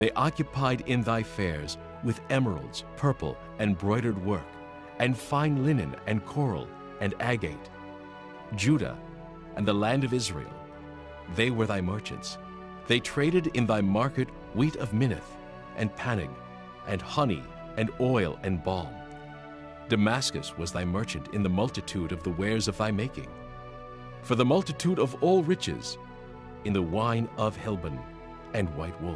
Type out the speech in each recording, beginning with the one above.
They occupied in thy fairs with emeralds, purple, and broidered work, and fine linen, and coral, and agate. Judah and the land of Israel, they were thy merchants. They traded in thy market wheat of Minnith, and Panig, and honey, and oil, and balm. Damascus was thy merchant in the multitude of the wares of thy making. For the multitude of all riches, in the wine of Helbon, and white wool.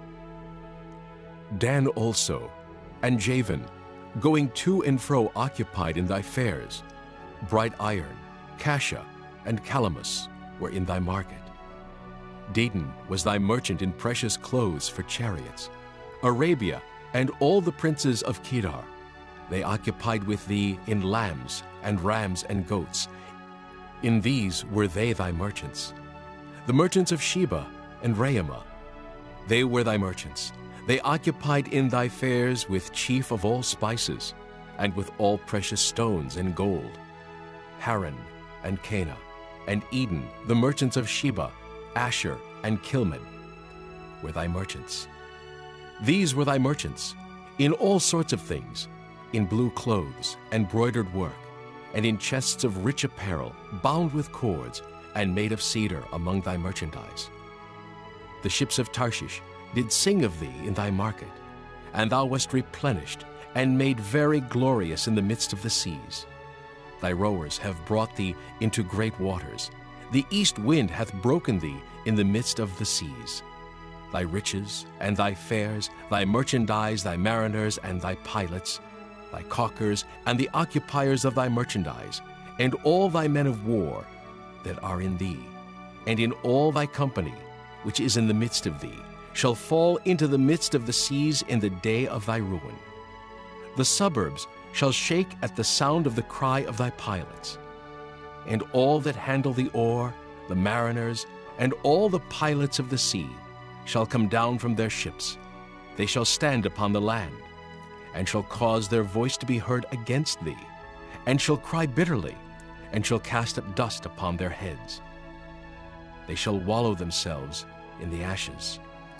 Dan also, and Javan, going to and fro occupied in thy fairs. Bright iron, Cassia, and Calamus were in thy market. Dedan was thy merchant in precious clothes for chariots. Arabia and all the princes of Kedar, they occupied with thee in lambs and rams and goats. In these were they thy merchants. The merchants of Sheba and Raamah, they were thy merchants. They occupied in thy fairs with chief of all spices, and with all precious stones and gold. Haran and Cana, and Eden, the merchants of Sheba, Asher, and Kilman, were thy merchants. These were thy merchants, in all sorts of things, in blue clothes, and broidered work, and in chests of rich apparel, bound with cords, and made of cedar among thy merchandise. The ships of Tarshish did sing of thee in thy market, and thou wast replenished, and made very glorious in the midst of the seas. Thy rowers have brought thee into great waters. The east wind hath broken thee in the midst of the seas. Thy riches and thy fairs, thy merchandise, thy mariners and thy pilots, thy caulkers and the occupiers of thy merchandise, and all thy men of war that are in thee, and in all thy company which is in the midst of thee, shall fall into the midst of the seas in the day of thy ruin. The suburbs shall shake at the sound of the cry of thy pilots. And all that handle the oar, the mariners, and all the pilots of the sea shall come down from their ships. They shall stand upon the land, and shall cause their voice to be heard against thee, and shall cry bitterly, and shall cast up dust upon their heads. They shall wallow themselves in the ashes.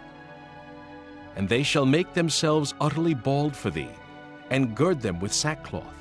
And they shall make themselves utterly bald for thee, and gird them with sackcloth.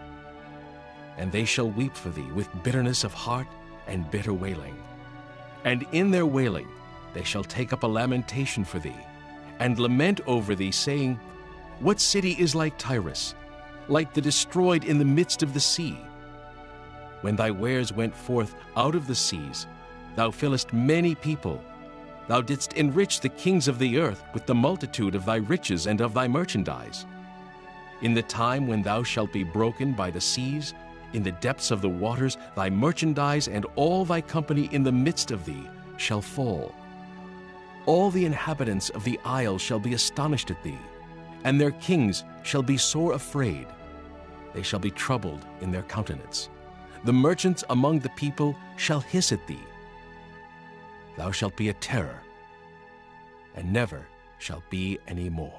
And they shall weep for thee with bitterness of heart and bitter wailing. And in their wailing they shall take up a lamentation for thee, and lament over thee, saying, What city is like Tyrus, like the destroyed in the midst of the sea? When thy wares went forth out of the seas, thou fillest many people. Thou didst enrich the kings of the earth with the multitude of thy riches and of thy merchandise. In the time when thou shalt be broken by the seas, in the depths of the waters, thy merchandise and all thy company in the midst of thee shall fall. All the inhabitants of the isle shall be astonished at thee, and their kings shall be sore afraid. They shall be troubled in their countenance. The merchants among the people shall hiss at thee. Thou shalt be a terror, and never shalt be any more.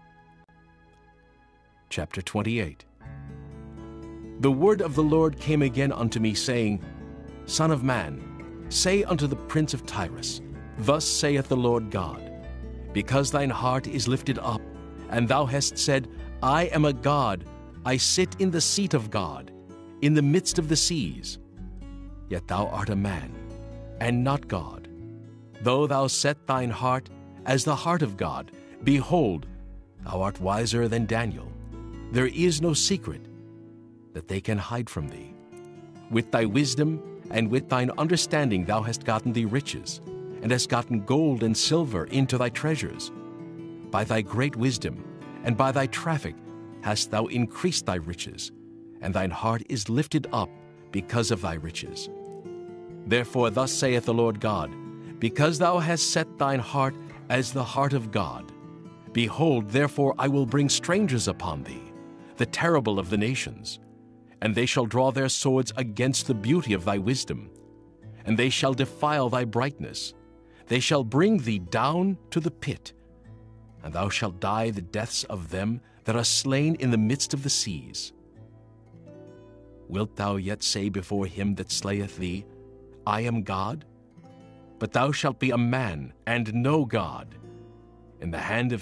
Chapter 28. The word of the Lord came again unto me, saying, Son of man, say unto the prince of Tyrus, Thus saith the Lord God, Because thine heart is lifted up, and thou hast said, I am a god, I sit in the seat of God, in the midst of the seas. Yet thou art a man, and not God. Though thou set thine heart as the heart of God, behold, thou art wiser than Daniel. There is no secret that they can hide from thee. With thy wisdom and with thine understanding thou hast gotten thee riches, and hast gotten gold and silver into thy treasures. By thy great wisdom and by thy traffic hast thou increased thy riches, and thine heart is lifted up because of thy riches. Therefore thus saith the Lord God, Because thou hast set thine heart as the heart of God, behold, therefore I will bring strangers upon thee, the terrible of the nations, and they shall draw their swords against the beauty of thy wisdom, and they shall defile thy brightness. They shall bring thee down to the pit, and thou shalt die the deaths of them that are slain in the midst of the seas. Wilt thou yet say before him that slayeth thee, I am God? But thou shalt be a man, and no God. in the hand of